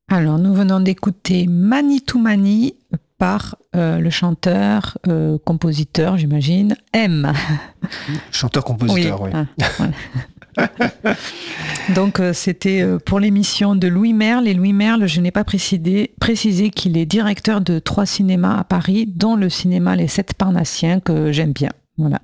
Alors, nous venons d'écouter Manitou Mani par le chanteur, compositeur, j'imagine, M. Chanteur-compositeur, oui. Voilà. Donc, c'était pour l'émission de Louis Merle. Et Louis Merle, je n'ai pas précisé qu'il est directeur de 3 cinémas à Paris, dont le cinéma Les 7 Parnassiens, que j'aime bien. Voilà.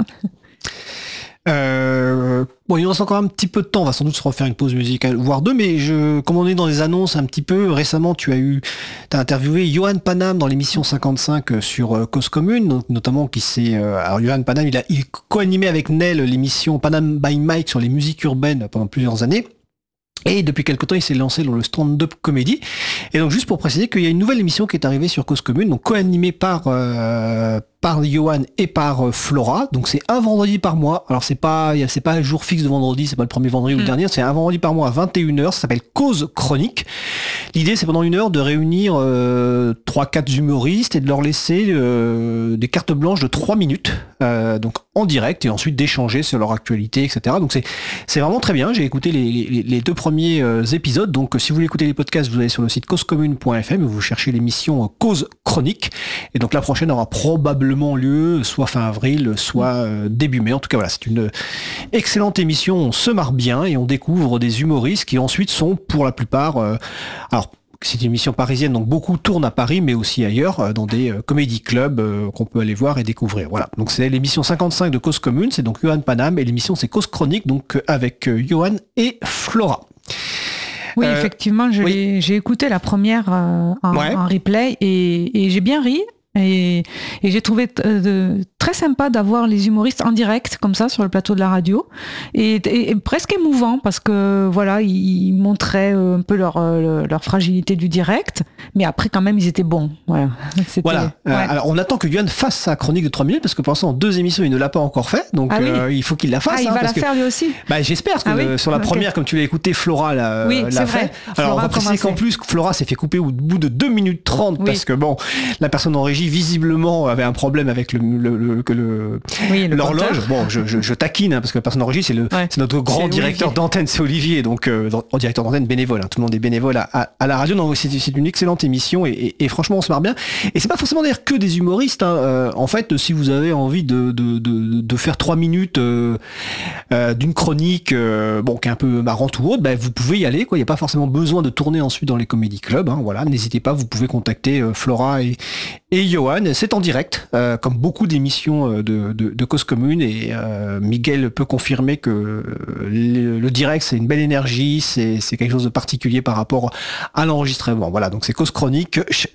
Bon, il nous reste encore un petit peu de temps, on va sans doute se refaire une pause musicale, voire deux, mais comme on est dans les annonces un petit peu, récemment tu as interviewé Johan Panam dans l'émission 55 sur Cause Commune, notamment alors Johan Panam, il co-animé avec Nel l'émission Panam by Mike sur les musiques urbaines pendant plusieurs années. Et depuis quelque temps, il s'est lancé dans le stand-up comédie. Et donc, juste pour préciser qu'il y a une nouvelle émission qui est arrivée sur Cause Commune, donc co-animée par Johan et par Flora. Donc, c'est un vendredi par mois. Alors, c'est pas un jour fixe de vendredi, c'est pas le premier vendredi ou le dernier, c'est un vendredi par mois à 21h. Ça s'appelle Cause Chronique. L'idée, c'est pendant 1 heure de réunir 3-4 humoristes et de leur laisser des cartes blanches de 3 minutes, donc en direct, et ensuite d'échanger sur leur actualité, etc. Donc, c'est vraiment très bien. J'ai écouté les 2 premiers épisodes. Donc, si vous voulez écouter les podcasts, vous allez sur le site causecommune.fm et vous cherchez l'émission Cause Chronique. Et donc, la prochaine aura probablement lieu soit fin avril, soit début mai. En tout cas, voilà, c'est une excellente émission. On se marre bien et on découvre des humoristes qui ensuite sont, pour la plupart, alors, c'est une émission parisienne, donc beaucoup tournent à Paris, mais aussi ailleurs, dans des comédie clubs qu'on peut aller voir et découvrir. Voilà. Donc c'est l'émission 55 de Cause Commune, c'est donc Johan Panam, et l'émission c'est Cause Chronique, donc avec Johan et Flora. Oui, effectivement, j'ai écouté la première en replay et j'ai bien ri. Et j'ai trouvé très sympa d'avoir les humoristes en direct comme ça sur le plateau de la radio et presque émouvant parce que voilà, ils montraient un peu leur fragilité du direct, mais après quand même ils étaient bons. Voilà. Alors on attend que Yoann fasse sa chronique de 3 minutes parce que pour l'instant en 2 émissions il ne l'a pas encore fait, donc il faut qu'il la fasse. Il va la faire lui aussi. J'espère que sur la première, comme tu l'as écouté, Flora l'a fait. Alors on va préciser qu'en plus Flora s'est fait couper au bout de 2 minutes 30 parce que bon, la personne en régie visiblement avait un problème avec l'horloge. Bon, je taquine parce que la personne en régie c'est notre grand directeur d'antenne, c'est Olivier, donc directeur d'antenne bénévole. Tout le monde est bénévole à la radio. Donc c'est une excellente émission et franchement on se marre bien. Et c'est pas forcément d'ailleurs que des humoristes. En fait, si vous avez envie de faire 3 minutes d'une chronique qui est un peu marrante ou autre, vous pouvez y aller. Il n'y a pas forcément besoin de tourner ensuite dans les comédie clubs. Voilà, n'hésitez pas, vous pouvez contacter Flora et Johan. C'est en direct, comme beaucoup d'émissions de Cause Commune, et Miguel peut confirmer que le direct c'est une belle énergie, c'est quelque chose de particulier par rapport à l'enregistrement. Voilà, donc c'est Cause Chronique,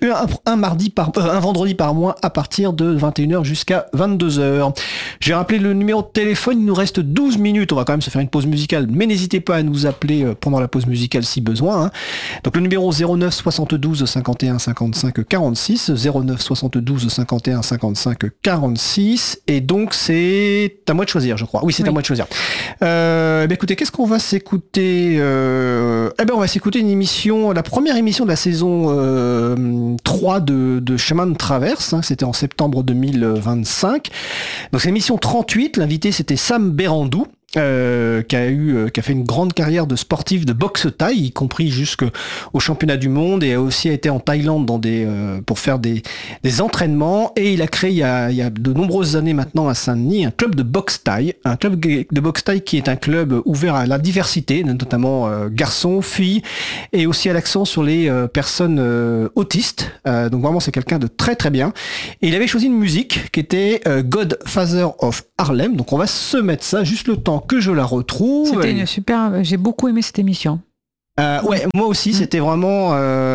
un vendredi par mois à partir de 21h jusqu'à 22h. J'ai rappelé le numéro de téléphone, il nous reste 12 minutes, on va quand même se faire une pause musicale, mais n'hésitez pas à nous appeler pendant la pause musicale si besoin. Donc le numéro 09 72 51 55 46, 09 72 51 55 46, et donc c'est à moi de choisir, je crois. Oui, c'est à moi de choisir. Écoutez, qu'est-ce qu'on va s'écouter on va s'écouter une émission, la première émission de la saison 3 de Chemin de Traverse, c'était en septembre 2025. Donc c'est l'émission 38, l'invité c'était Sam Berandou. Qui a fait une grande carrière de sportif de boxe thaï, y compris jusqu'au championnat du monde, et a aussi été en Thaïlande pour faire des entraînements, et il a créé il y a de nombreuses années maintenant à Saint-Denis un club de boxe thaï, qui est un club ouvert à la diversité, notamment garçons, filles, et aussi à l'accent sur les personnes autistes. Donc vraiment c'est quelqu'un de très très bien, et il avait choisi une musique qui était Godfather of Harlem. Donc on va se mettre ça juste le temps que je la retrouve. C'était une super, j'ai beaucoup aimé cette émission. Moi aussi, c'était vraiment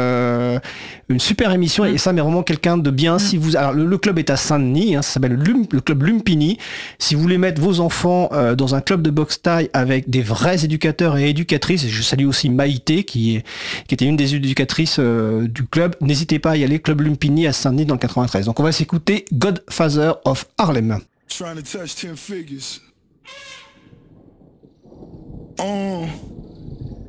une super émission, et Sam est vraiment quelqu'un de bien. Si vous, alors le club est à Saint-Denis, ça s'appelle le club Lumpini. Si vous voulez mettre vos enfants dans un club de boxe thaï avec des vrais éducateurs et éducatrices, et je salue aussi Maïté qui était une des éducatrices du club, n'hésitez pas à y aller, club Lumpini à Saint-Denis dans le 93. Donc on va s'écouter Godfather of Harlem. Trying to touch 10 figures.